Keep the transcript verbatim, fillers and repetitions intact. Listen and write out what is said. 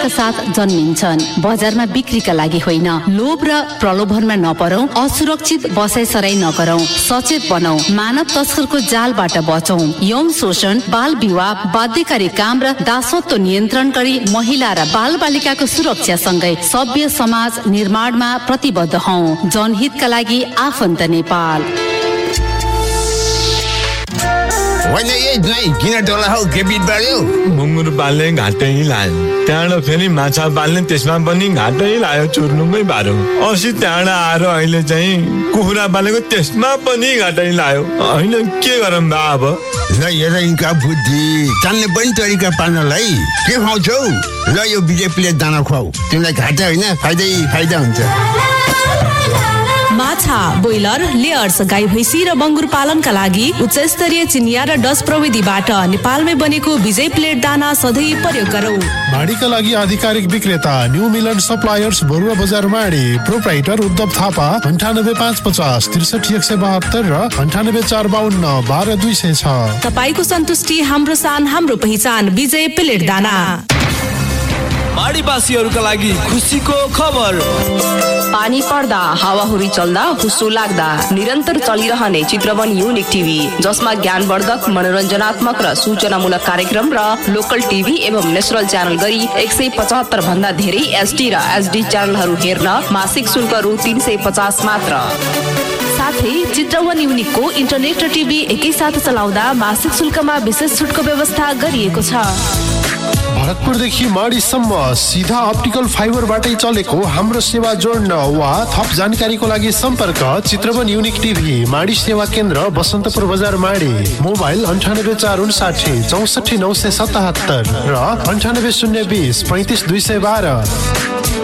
परिवारका साथ जन्मिन्छन्। बजारमा बिक्रीका लागि होइन। लोभ र प्रलोभनमा नपरौं, असुरक्षित बसाइसराई नगरौं, सचेत बनौं, मानव तस्करको जालबाट बचौं। यौन शोषण, बाल विवाह, बाध्यकारी काम र दासत्व नियन्त्रण गरी महिला र बाल बालिकाको सुरक्षा सँगै सभ्य समाज निर्माणमा प्रतिबद्ध हौं। जनहितका लागि आफन्त नेपाल। वैने ये नै किन टोला हो के बिट बाल्यो? मुङ्गुर बाल्ने घाटै लायो। त्यहाँबाट फेरि माछा बाल्ने त्यसमा पनि घाटै लायो, चुर्नुमै बारो। अस्ति त्यहाँबाट आएर अहिले चाहिँ कुखुरा बालेको त्यसमा पनि घाटै लायो। होइन के गरौँ बा अब? ल हेर यिनका बुद्धि जान्ने पनि तरिका पार्नलाई के खुवाउँछौ? ल यो बिजेपीले दाना खुवाऊ, तिमीलाई घाटा होइन फाइदै फाइदा हुन्छ। माछा, बोइलर, लेयर्स, गाई भैँसी र बङ्गुर पालनका लागि उच्च स्तरीय चिनिया र डच प्रविधिबाट नेपालमै बनेको विजय प्लेट दाना सधैँ प्रयोग गरौँ। माडीका लागि आधिकारिक विक्रेता न्यू मिलन सप्लायर्स, बरुवा बजार माडी। प्रोप्राइटर उद्धव थापा, अन्ठानब्बे पाँच पचास त्रिसठी एक सय बहत्तर र अन्ठानब्बे चार बाहन्न बाह्र दुई सय छ। तपाईँको सन्तुष्टि हाम्रो सान, हाम्रो पहिचान। विजय प्लेट दाना। माडीवासीहरूका लागि खुसीको खबर। पानी पर्दा, हावाहुरी चल्दा, हुस्सो लाग्दा निरन्तर चलिरहने चित्रवन युनिक टिभी, जसमा ज्ञानवर्धक, मनोरञ्जनात्मक र सूचनामूलक कार्यक्रम र लोकल टिभी एवं नेसनल च्यानल गरी एक सय पचहत्तर भन्दा धेरै एसडी र एसडी च्यानलहरू हेर्न मासिक शुल्क रु तीन सय पचास मात्र। साथै चित्रवन युनिकको इन्टरनेट र टिभी एकैसाथ चलाउँदा मासिक शुल्कमा विशेष छुटको व्यवस्था गरिएको छ। भरतपुरदेखि माडीसम्म सिधा अप्टिकल फाइबरबाटै चलेको हाम्रो सेवा जोड्न वा थप जानकारीको लागि सम्पर्क चित्रवन युनिक टिभी, माडी सेवा केन्द्र, बसन्तपुर बजार माडी। मोबाइल अन्ठानब्बे चार उन्साठी चौसठी नौ सय सतहत्तर र अन्ठानब्बे शून्य बिस पैँतिस दुई सय बाह्र।